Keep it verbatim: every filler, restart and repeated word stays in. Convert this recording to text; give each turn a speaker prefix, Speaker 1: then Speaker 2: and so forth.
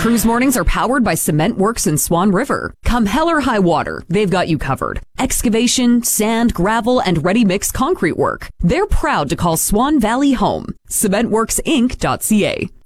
Speaker 1: Cruise mornings are powered by Cement Works in Swan River. Come hell or high water, they've got you covered. Excavation, sand, gravel, and ready-mix concrete work. They're proud to call Swan Valley home. Cement Works Inc dot C A.